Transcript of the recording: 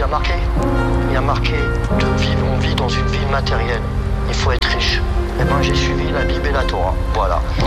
a marqué. Il y a marqué on vit dans une ville matérielle. Il faut être riche. Eh ben j'ai suivi la Bible et la Torah. Voilà.